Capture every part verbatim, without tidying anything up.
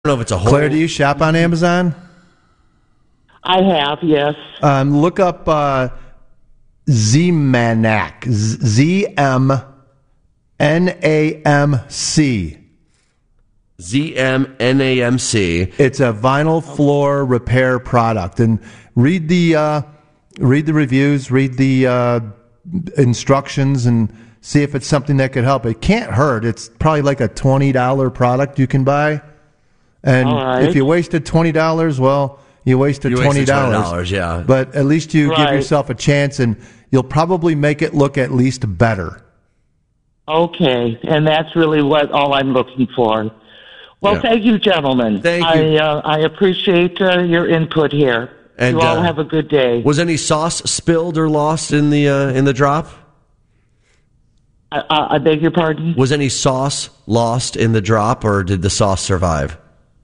don't know if it's a whole... Claire, do you shop on Amazon? I have, yes. Um, look up uh, Z-Manac. Z M N A M C. Z M N A M C. It's a vinyl floor repair product. And read the uh, read the reviews, read the uh, instructions, and see if it's something that could help. It can't hurt. It's probably like a twenty dollars product you can buy. And right. if you wasted twenty dollars, well, you wasted You twenty wasted dollars. twenty dollars, yeah. But at least you Right. give yourself a chance, and you'll probably make it look at least better. Okay, and that's really what all I'm looking for. Well, Yeah. thank you, gentlemen. Thank I, you. Uh, I appreciate uh, your input here. And, you all uh, have a good day. Was any sauce spilled or lost in the uh, in the drop? I, I, I beg your pardon? Was any sauce lost in the drop, or did the sauce survive?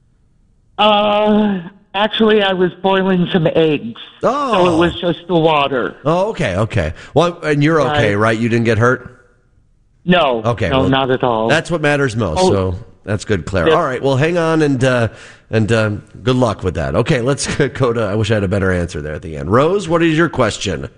Uh, actually, I was boiling some eggs. Oh. So it was just the water. Oh, okay, okay. Well, and you're okay, Right. right? You didn't get hurt? No. Okay. No, well, not at all. That's what matters most. Oh. So that's good, Claire. Yep. All right. Well, hang on and uh, and uh, good luck with that. Okay, let's go to. I wish I had a better answer there at the end. Rose, what is your question?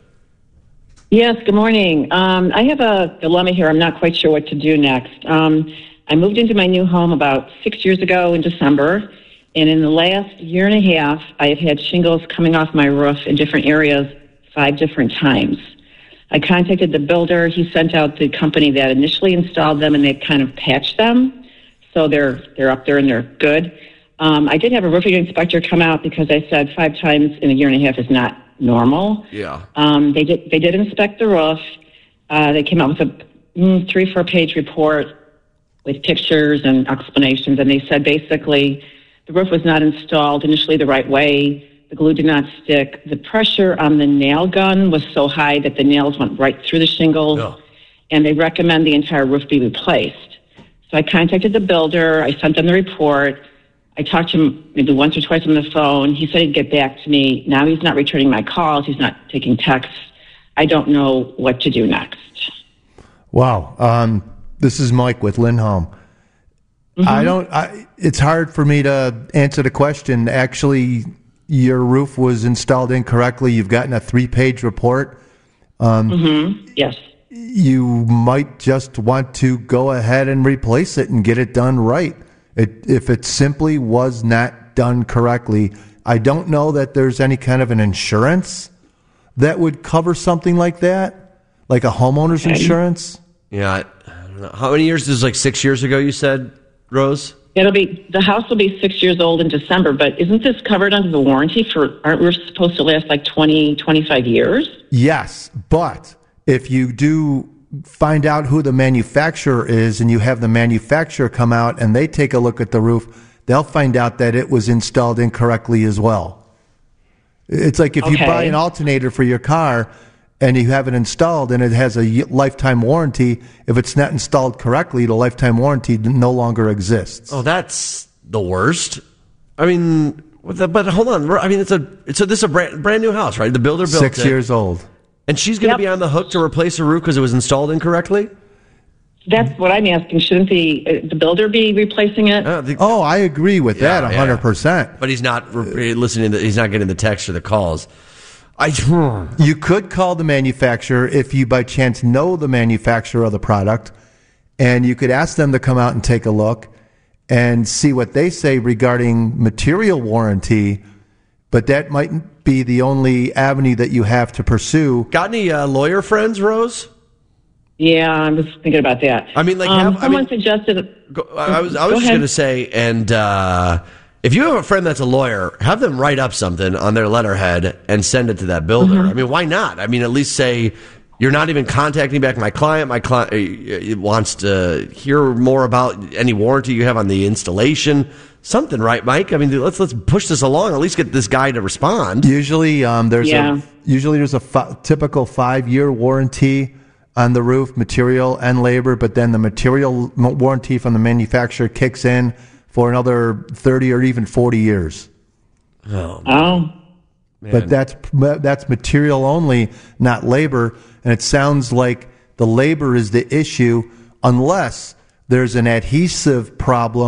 Yes, good morning. Um, I have a dilemma here. I'm not quite sure what to do next. Um, I moved into my new home about six years ago in December, and in the last year and a half, I have had shingles coming off my roof in different areas five different times. I contacted the builder. He sent out the company that initially installed them, and they kind of patched them, so they're they're up there and they're good. Um, I did have a roofing inspector come out because I said five times in a year and a half is not normal. Yeah. Um, they did. They did inspect the roof. Uh, they came out with a mm, three, four page report with pictures and explanations, and they said basically the roof was not installed initially the right way. The glue did not stick. The pressure on the nail gun was so high that the nails went right through the shingles, Yeah. and they recommend the entire roof be replaced. So I contacted the builder. I sent them the report. I talked to him maybe once or twice on the phone. He said he'd get back to me. Now he's not returning my calls. He's not taking texts. I don't know what to do next. Wow. Um, this is Mike with Lindholm. Mm-hmm. I don't. I, it's hard for me to answer the question. Actually, your roof was installed incorrectly. You've gotten a three-page report. Um, Mm-hmm. Yes. You might just want to go ahead and replace it and get it done right. It, if it simply was not done correctly, I don't know that there's any kind of an insurance that would cover something like that, like a homeowner's Okay. insurance. Yeah. I, I don't know. How many years? This is like six years ago, you said, Rose? It'll be the house will be six years old in December, but isn't this covered under the warranty for? Aren't we supposed to last like twenty, twenty-five years? Yes, but if you do find out who the manufacturer is and you have the manufacturer come out and they take a look at the roof, they'll find out that it was installed incorrectly as well. It's like if you Okay. buy an alternator for your car and you have it installed and it has a y- lifetime warranty, if it's not installed correctly, the lifetime warranty no longer exists. Oh, that's the worst. I mean, what the- but hold on. I mean, it's a it's a this is a brand, brand new house, right? The builder built Six it. years old. And she's going to Yep. be on the hook to replace a roof because it was installed incorrectly? That's what I'm asking. Shouldn't the uh, the builder be replacing it? I don't think, Oh, I agree with Yeah, that one yeah. hundred percent. but he's not re- listening. To, he's not getting the text or the calls. I You could call the manufacturer if you by chance know the manufacturer of the product, and you could ask them to come out and take a look and see what they say regarding material warranty, but that might be the only avenue that you have to pursue. got any uh, lawyer friends, Rose? Yeah, I was thinking about that. I mean, like, um, have- I someone mean- suggested. Go, I was I Go was just ahead. going to say, and uh, if you have a friend that's a lawyer, have them write up something on their letterhead and send it to that builder. Mm-hmm. I mean, why not? I mean, at least say you're not even contacting back my client. My client uh, wants to hear more about any warranty you have on the installation. Something, right, Mike? I mean, let's let's push this along. At least get this guy to respond. Usually, um, there's Yeah. a usually there's a fi- typical five year warranty on the roof, material and labor, but then the material m- warranty from the manufacturer kicks in for another thirty or even forty years. Oh, Oh, But that's that's material only, not labor. And it sounds like the labor is the issue, unless there's an adhesive problem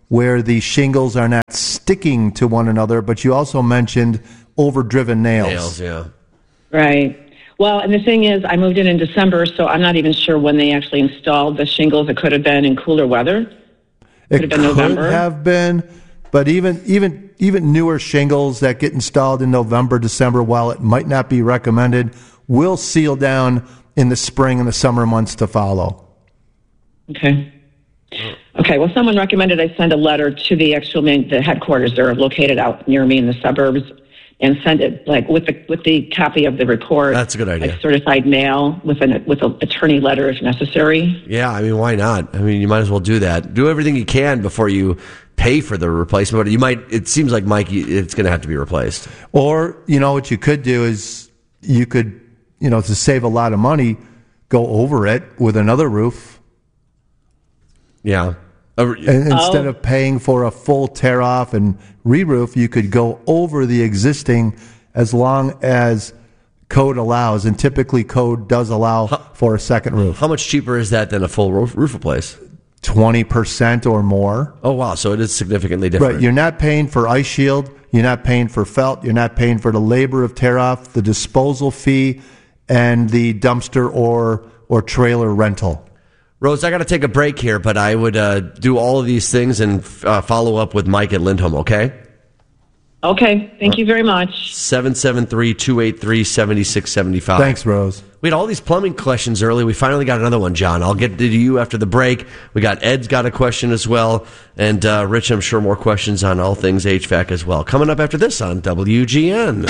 where the shingles are not sticking to one another, but you also mentioned overdriven nails. Nails, yeah. Right. Well, and the thing is, I moved in in December, so I'm not even sure when they actually installed the shingles. It could have been in cooler weather. It could have been could November. have been, but even even even newer shingles that get installed in November, December, while it might not be recommended, will seal down in the spring and the summer months to follow. Okay. Okay, well, someone recommended I send a letter to the actual main, the headquarters. They're located out near me in the suburbs, and send it like with the with the copy of the report. That's a good idea. Like certified mail with an with an attorney letter if necessary. Yeah, I mean, why not? I mean, you might as well do that. Do everything you can before you pay for the replacement. But you might. It seems like, Mike, it's going to have to be replaced. Or, you know, what you could do is you could, you know, to save a lot of money, go over it with another roof. Yeah. And instead Oh. of paying for a full tear off and re-roof, you could go over the existing as long as code allows. And typically code does allow for a second roof. How much cheaper is that than a full roof, roof replace? twenty percent or more. Oh, wow. So it is significantly different. Right. You're not paying for ice shield. You're not paying for felt. You're not paying for the labor of tear off, the disposal fee, and the dumpster or or trailer rental. Rose, I got to take a break here, but I would uh, do all of these things and uh, follow up with Mike at Lindholm, okay? Okay, thank you very much. seven seven three, two eight three, seven six seven five. Thanks, Rose. We had all these plumbing questions early. We finally got another one, John. I'll get to you after the break. We got Ed's got a question as well. And uh, Rich, I'm sure more questions on all things H V A C as well. Coming up after this on W G N.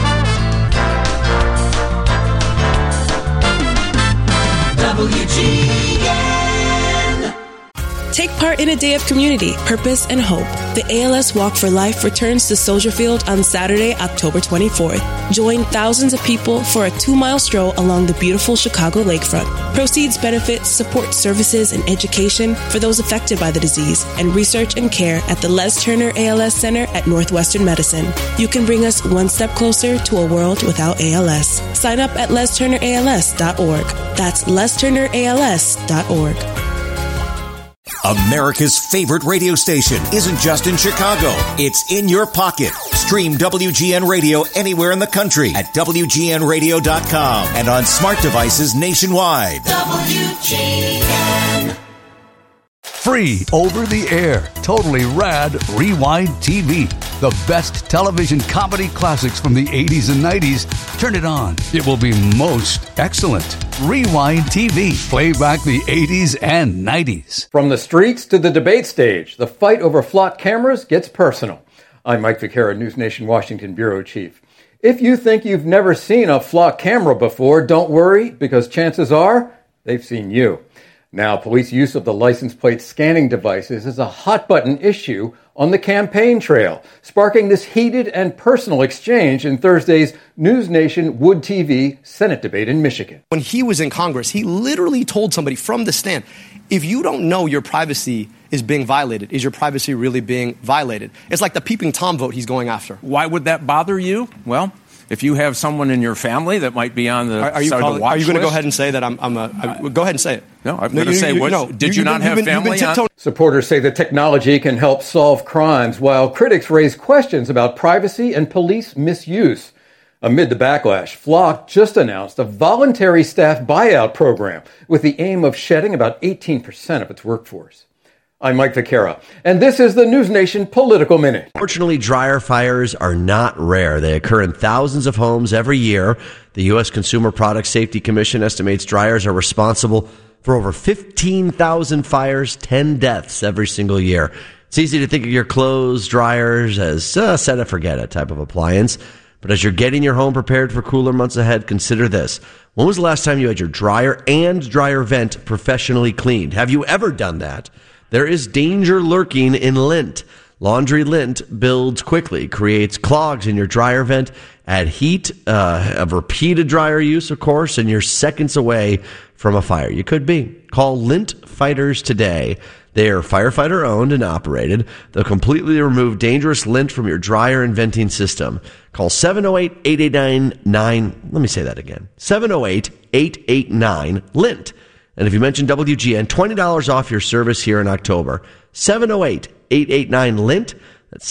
W G N. Take part in a day of community, purpose, and hope. The A L S Walk for Life returns to Soldier Field on Saturday, October twenty-fourth. Join thousands of people for a two-mile stroll along the beautiful Chicago lakefront. Proceeds benefit support services and education for those affected by the disease and research and care at the Les Turner A L S Center at Northwestern Medicine. You can bring us one step closer to a world without A L S. Sign up at les turner A L S dot org. That's les turner A L S dot org. America's favorite radio station isn't just in Chicago. It's in your pocket. Stream W G N Radio anywhere in the country at W G N radio dot com and on smart devices nationwide. W G N. Free over the air, totally rad Rewind T V. The best television comedy classics from the eighties and nineties. Turn it on. It will be most excellent. Rewind T V. Play back the eighties and nineties. From the streets to the debate stage, the fight over flock cameras gets personal. I'm Mike Vaquera, News Nation Washington Bureau Chief. If you think you've never seen a flock camera before, don't worry, because chances are they've seen you. Now, police use of the license plate scanning devices is a hot-button issue on the campaign trail, sparking this heated and personal exchange in Thursday's News Nation Wood T V Senate debate in Michigan. When he was in Congress, he literally told somebody from the stand, if you don't know your privacy is being violated, is your privacy really being violated? It's like the peeping Tom vote he's going after. Why would that bother you? Well, if you have someone in your family that might be on the Are, are you, sorry, calling, the watch are you going to go list? ahead and say that I'm, I'm a... I, go ahead and say it. No, I'm No, going to you- say, you- what, no, did you- you, not you've have been- you've been family on? tiptoeing- Supporters say the technology can help solve crimes, while critics raise questions about privacy and police misuse. Amid the backlash, Flock just announced a voluntary staff buyout program with the aim of shedding about eighteen percent of its workforce. I'm Mike Vaquera, and this is the News Nation Political Minute. Fortunately, dryer fires are not rare. They occur in thousands of homes every year. The U S Consumer Product Safety Commission estimates dryers are responsible for over fifteen thousand fires, ten deaths every single year. It's easy to think of your clothes, dryers as uh, set it, forget it type of appliance. But as you're getting your home prepared for cooler months ahead, consider this. When was the last time you had your dryer and dryer vent professionally cleaned? Have you ever done that? There is danger lurking in lint. Laundry lint builds quickly, creates clogs in your dryer vent, add heat uh, of repeated dryer use, of course, and you're seconds away from a fire. You could be. Call Lint Fighters today. They are firefighter owned and operated. They'll completely remove dangerous lint from your dryer and venting system. Call seven oh eight, eight eight nine, nine. Let me say that again. seven oh eight, eight eight nine, L I N T. And if you mention W G N, twenty dollars off your service here in October. seven oh eight, eight eight nine, L I N T.